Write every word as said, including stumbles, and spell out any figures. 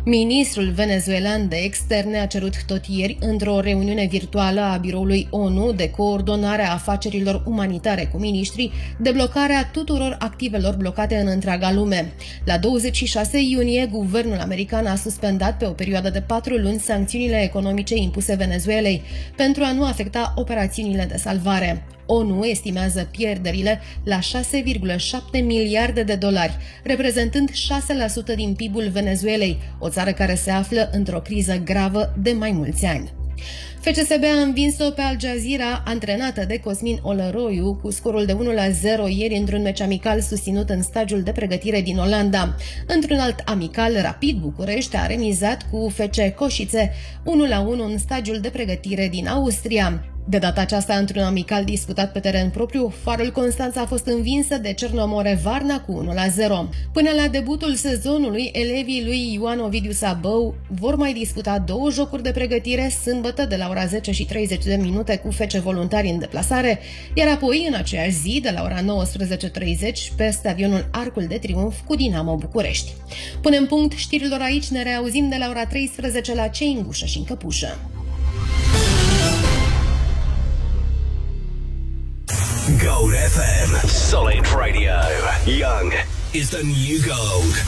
Ministrul venezuelan de externe a cerut tot ieri, într-o reuniune virtuală a Biroului O N U de coordonare a afacerilor umanitare cu miniștrii, deblocarea tuturor activelor blocate în întreaga lume. La douăzeci și șase iunie, guvernul american a suspendat pe o perioadă de patru luni sancțiunile economice impuse Venezuelei pentru a nu afecta operațiunile de salvare. O N U estimează pierderile la șase virgulă șapte miliarde de dolari, reprezentând șase la sută din P I B-ul Venezuelei, o țară care se află într-o criză gravă de mai mulți ani. F C S B a învins-o pe Al Jazeera, antrenată de Cosmin Olăroiu, cu scorul de unu la zero ieri într-un meci amical susținut în stagiul de pregătire din Olanda. Într-un alt amical, Rapid București a remizat cu F C Coșițe unu la unu în stagiul de pregătire din Austria. De data aceasta, într-un amical disputat pe teren propriu, Farul Constanța a fost învinsă de Cernomore Varna cu unu la zero. Până la debutul sezonului, elevii lui Ioan Ovidiu Sabău vor mai disputa două jocuri de pregătire, sâmbătă de la ora zece și treizeci de minute cu F C Voluntari în deplasare, iar apoi în aceeași zi, de la ora nouăsprezece și treizeci, pe stadionul Arcul de Triunf cu Dinamo București. Punem punct știrilor aici, ne reauzim de la ora treisprezece la Ce în gușă și în căpușă. Gold F M. Solid Radio. Young is the new gold.